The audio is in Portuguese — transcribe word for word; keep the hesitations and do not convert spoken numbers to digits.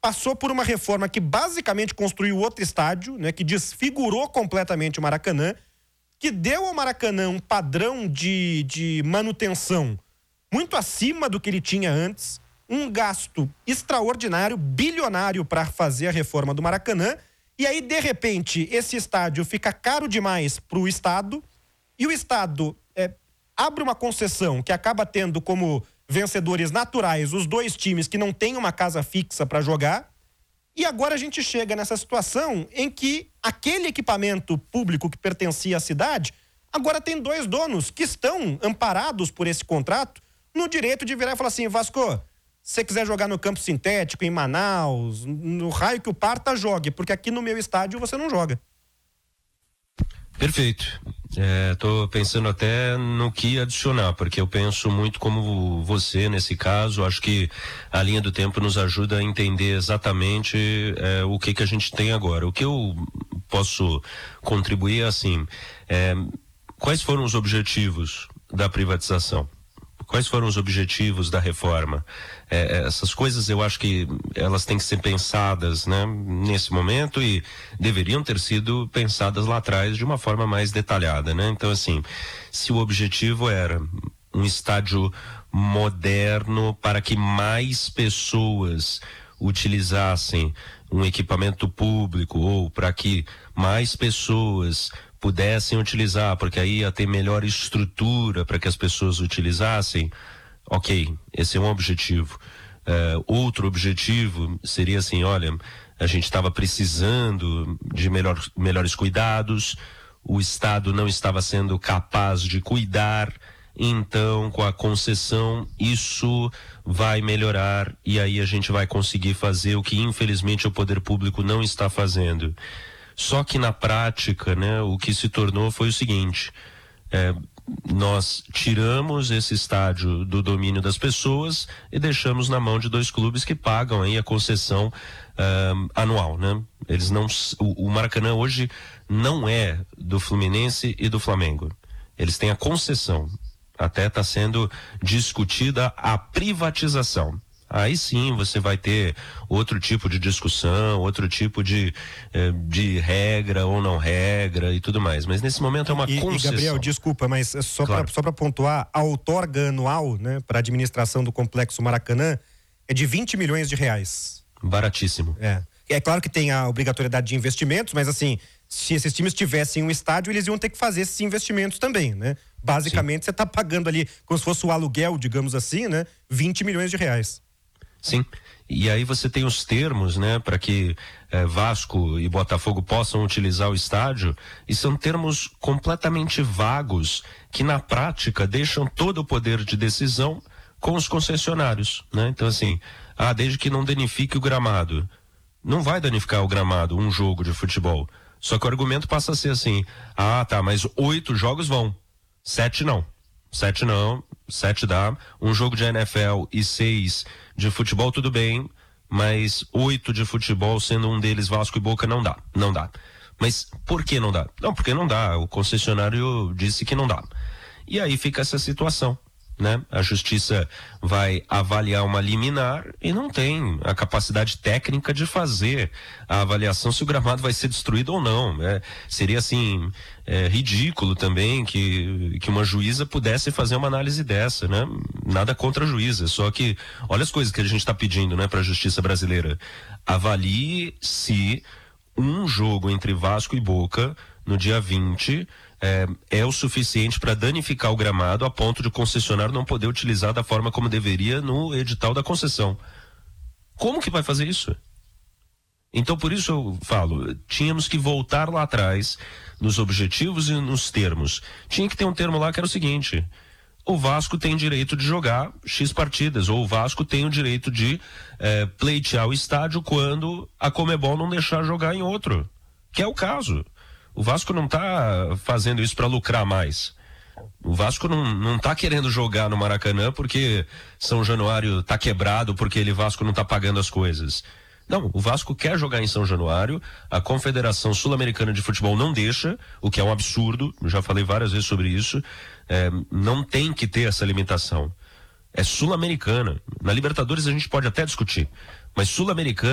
passou por uma reforma que basicamente construiu outro estádio, né, que desfigurou completamente o Maracanã, que deu ao Maracanã um padrão de, de manutenção muito acima do que ele tinha antes, um gasto extraordinário, bilionário para fazer a reforma do Maracanã, e aí, de repente, esse estádio fica caro demais para o Estado, e o Estado é, abre uma concessão que acaba tendo como vencedores naturais os dois times que não têm uma casa fixa para jogar, e agora a gente chega nessa situação em que aquele equipamento público que pertencia à cidade, agora tem dois donos que estão amparados por esse contrato no direito de virar e falar assim: Vasco, se você quiser jogar no campo sintético, em Manaus, no raio que o parta, jogue, porque aqui no meu estádio você não joga. Perfeito. Estou é, pensando até no que adicionar, porque eu penso muito como você nesse caso. Acho que a linha do tempo nos ajuda a entender exatamente é, o que que a gente tem agora. O que eu posso contribuir é assim, é, quais foram os objetivos da privatização? Quais foram os objetivos da reforma? É, essas coisas eu acho que elas têm que ser pensadas, né, nesse momento, e deveriam ter sido pensadas lá atrás de uma forma mais detalhada, né? Então, assim, se o objetivo era um estádio moderno para que mais pessoas utilizassem um equipamento público, ou para que mais pessoas pudessem utilizar, porque aí ia ter melhor estrutura para que as pessoas utilizassem, ok, esse é um objetivo. Uh, outro objetivo seria assim: olha, a gente estava precisando de melhor, melhores cuidados, o Estado não estava sendo capaz de cuidar, então com a concessão isso vai melhorar, e aí a gente vai conseguir fazer o que infelizmente o poder público não está fazendo. Só que na prática, né, o que se tornou foi o seguinte: é, nós tiramos esse estádio do domínio das pessoas e deixamos na mão de dois clubes que pagam aí a concessão uh, anual, né? Eles não, o, o Maracanã hoje não é do Fluminense e do Flamengo. Eles têm a concessão. Até está sendo discutida a privatização. Aí sim você vai ter outro tipo de discussão, outro tipo de, eh, de regra ou não regra e tudo mais. Mas nesse momento é uma e, concessão. E Gabriel, desculpa, mas só claro. para pontuar, a outorga anual, né, para a administração do Complexo Maracanã é de vinte milhões de reais. Baratíssimo. É. É claro que tem a obrigatoriedade de investimentos, mas assim, se esses times tivessem um estádio, eles iam ter que fazer esses investimentos também, né? Basicamente, sim, você está pagando ali, como se fosse o aluguel, digamos assim, né, vinte milhões de reais. Sim, e aí você tem os termos, né, para que eh, Vasco e Botafogo possam utilizar o estádio, e são termos completamente vagos, que na prática deixam todo o poder de decisão com os concessionários, né? Então assim, ah, desde que não danifique o gramado. Não vai danificar o gramado, um jogo de futebol. Só que o argumento passa a ser assim: ah, tá, mas oito jogos vão, sete não. Sete não, sete dá. Um jogo de N F L e seis de futebol, tudo bem, mas oito de futebol, sendo um deles Vasco e Boca, não dá, não dá. Mas por que não dá? Não, porque não dá, o concessionário disse que não dá. E aí fica essa situação, né? A justiça vai avaliar uma liminar e não tem a capacidade técnica de fazer a avaliação se o gramado vai ser destruído ou não, né? Seria assim, é, ridículo também que, que uma juíza pudesse fazer uma análise dessa, né? Nada contra a juíza, só que olha as coisas que a gente está pedindo, né, para a justiça brasileira. Avalie se um jogo entre Vasco e Boca no dia vinte É, é o suficiente para danificar o gramado a ponto de o concessionário não poder utilizar da forma como deveria no edital da concessão. Como que vai fazer isso? Então, por isso eu falo, tínhamos que voltar lá atrás nos objetivos e nos termos. Tinha que ter um termo lá que era o seguinte: o Vasco tem direito de jogar X partidas, ou o Vasco tem o direito de é, pleitear o estádio quando a Conmebol não deixar jogar em outro, que é o caso. O Vasco não está fazendo isso para lucrar mais. O Vasco não, não tá querendo jogar no Maracanã porque São Januário tá quebrado, porque ele Vasco não tá pagando as coisas. Não, o Vasco quer jogar em São Januário, a Confederação Sul-Americana de Futebol não deixa, o que é um absurdo, já falei várias vezes sobre isso, é, não tem que ter essa limitação. É Sul-Americana. Na Libertadores a gente pode até discutir, mas Sul-Americana